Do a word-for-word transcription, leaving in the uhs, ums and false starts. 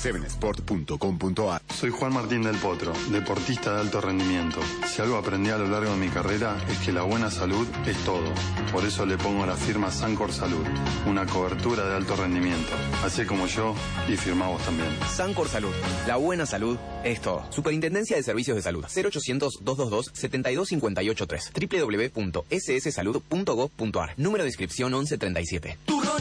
siete sport punto com punto a r. Soy Juan Martín del Potro, deportista de alto rendimiento. Si algo aprendí a lo largo de mi carrera es que la buena salud es todo. Por eso le pongo la firma Sancor Salud, una cobertura de alto rendimiento. Hacé como yo y firmá vos también. Sancor Salud, la buena salud es todo. Superintendencia de Servicios de Salud, cero ochocientos, doscientos veintidós, setenta y dos cincuenta y ocho tres, doble u doble u doble u punto s s salud punto gov punto a r. Número de inscripción once treinta y siete. Turrón